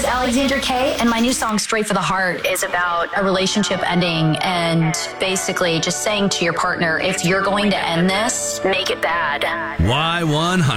Alexandra Kay, and my new song, Straight for the Heart, is about a relationship ending and basically just saying to your partner, if you're going to end this, make it bad. Y100.